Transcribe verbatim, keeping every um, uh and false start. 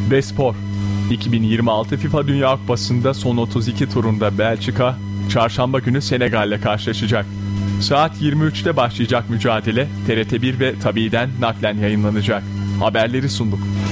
Ve spor. iki bin yirmi altı FIFA Dünya Kupası'nda son otuz iki turunda Belçika, çarşamba günü Senegal'le karşılaşacak. Saat yirmi üçte başlayacak mücadele T R T bir ve Tabi'den naklen yayınlanacak. Haberleri sunduk.